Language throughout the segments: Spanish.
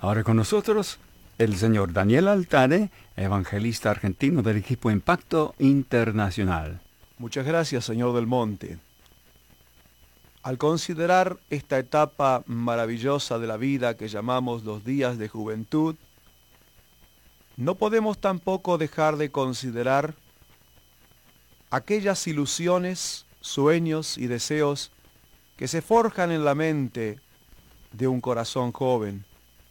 Ahora con nosotros el señor Daniel Altare, evangelista argentino del equipo Impacto Internacional. Muchas gracias, señor Del Monte. Al considerar esta etapa maravillosa de la vida que llamamos los días de juventud, no podemos tampoco dejar de considerar aquellas ilusiones, sueños y deseos que se forjan en la mente de un corazón joven.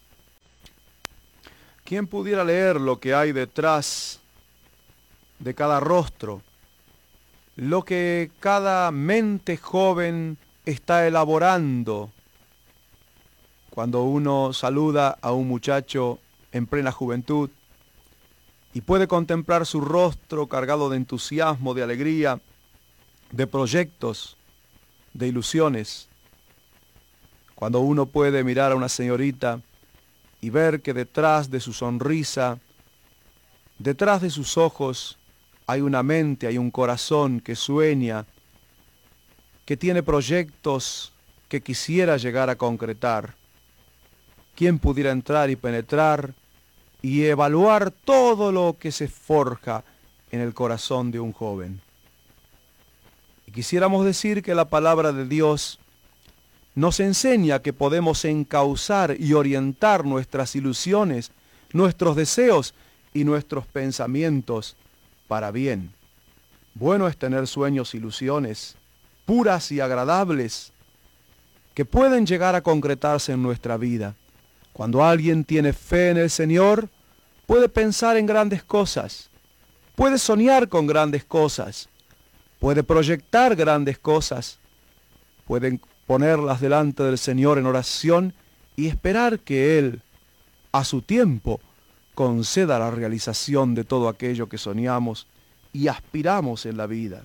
¿Quién pudiera leer lo que hay detrás de cada rostro? Lo que cada mente joven está elaborando cuando uno saluda a un muchacho en plena juventud y puede contemplar su rostro cargado de entusiasmo, de alegría, de proyectos, de ilusiones. Cuando uno puede mirar a una señorita y ver que detrás de su sonrisa, detrás de sus ojos, hay una mente, hay un corazón que sueña, que tiene proyectos que quisiera llegar a concretar. ¿Quién pudiera entrar y penetrar y evaluar todo lo que se forja en el corazón de un joven? Y quisiéramos decir que la palabra de Dios nos enseña que podemos encauzar y orientar nuestras ilusiones, nuestros deseos y nuestros pensamientos para bien. Bueno es tener sueños, ilusiones puras y agradables que pueden llegar a concretarse en nuestra vida. Cuando alguien tiene fe en el Señor, puede pensar en grandes cosas, puede soñar con grandes cosas, puede proyectar grandes cosas, puede ponerlas delante del Señor en oración y esperar que Él, a su tiempo, conceda la realización de todo aquello que soñamos y aspiramos en la vida.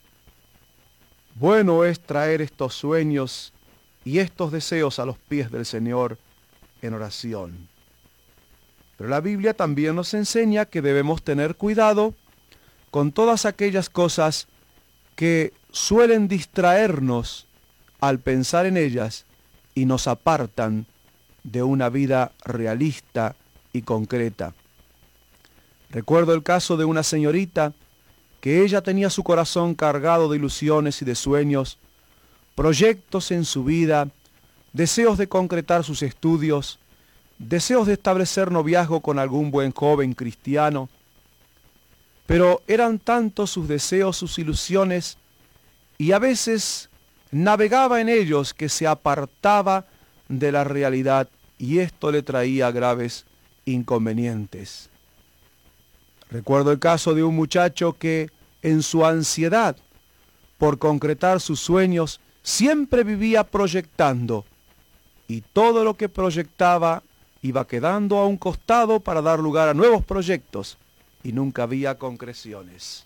Bueno es traer estos sueños y estos deseos a los pies del Señor en oración. Pero la Biblia también nos enseña que debemos tener cuidado con todas aquellas cosas que suelen distraernos al pensar en ellas y nos apartan de una vida realista y concreta. Recuerdo el caso de una señorita que ella tenía su corazón cargado de ilusiones y de sueños, proyectos en su vida, deseos de concretar sus estudios, deseos de establecer noviazgo con algún buen joven cristiano, pero eran tantos sus deseos, sus ilusiones, y a veces navegaba en ellos que se apartaba de la realidad y esto le traía graves inconvenientes. Recuerdo el caso de un muchacho que en su ansiedad por concretar sus sueños siempre vivía proyectando y todo lo que proyectaba iba quedando a un costado para dar lugar a nuevos proyectos y nunca había concreciones.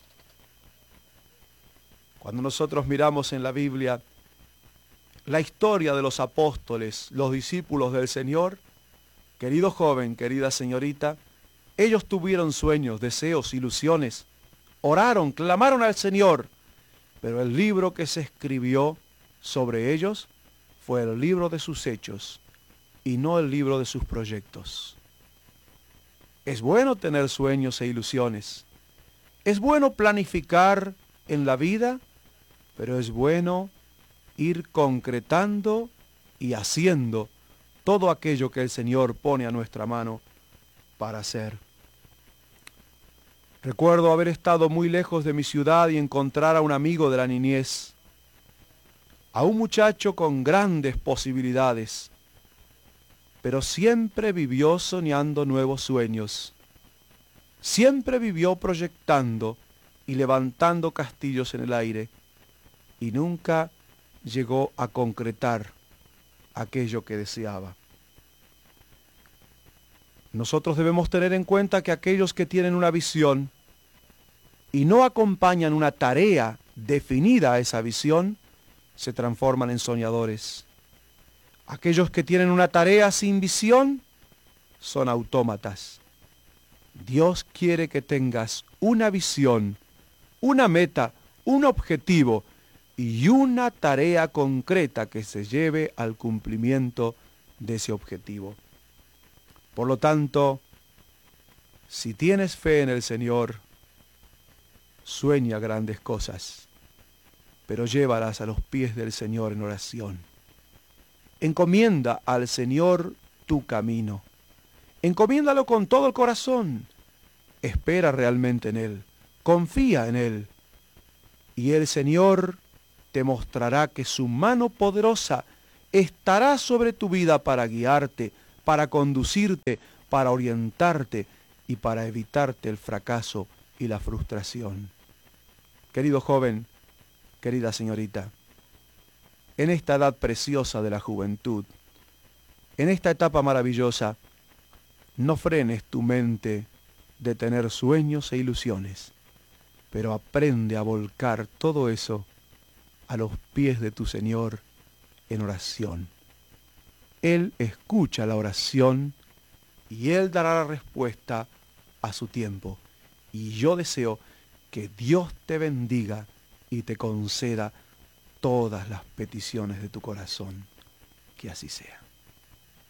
Cuando nosotros miramos en la Biblia la historia de los apóstoles, los discípulos del Señor, querido joven, querida señorita, ellos tuvieron sueños, deseos, ilusiones, oraron, clamaron al Señor, pero el libro que se escribió sobre ellos fue el libro de sus hechos y no el libro de sus proyectos. Es bueno tener sueños e ilusiones, es bueno planificar en la vida, pero es bueno ir concretando y haciendo todo aquello que el Señor pone a nuestra mano para hacer. Recuerdo haber estado muy lejos de mi ciudad y encontrar a un amigo de la niñez, a un muchacho con grandes posibilidades, pero siempre vivió soñando nuevos sueños, siempre vivió proyectando y levantando castillos en el aire, y nunca llegó a concretar aquello que deseaba. Nosotros debemos tener en cuenta que aquellos que tienen una visión y no acompañan una tarea definida a esa visión, se transforman en soñadores. Aquellos que tienen una tarea sin visión son autómatas. Dios quiere que tengas una visión, una meta, un objetivo y una tarea concreta que se lleve al cumplimiento de ese objetivo. Por lo tanto, si tienes fe en el Señor, sueña grandes cosas, pero llévalas a los pies del Señor en oración. Encomienda al Señor tu camino. Encomiéndalo con todo el corazón. Espera realmente en Él. Confía en Él. Y el Señor te mostrará que su mano poderosa estará sobre tu vida para guiarte, para conducirte, para orientarte y para evitarte el fracaso y la frustración. Querido joven, querida señorita, en esta edad preciosa de la juventud, en esta etapa maravillosa, no frenes tu mente de tener sueños e ilusiones, pero aprende a volcar todo eso a los pies de tu Señor en oración. Él escucha la oración y Él dará la respuesta a su tiempo. Y yo deseo que Dios te bendiga y te conceda todas las peticiones de tu corazón. Que así sea.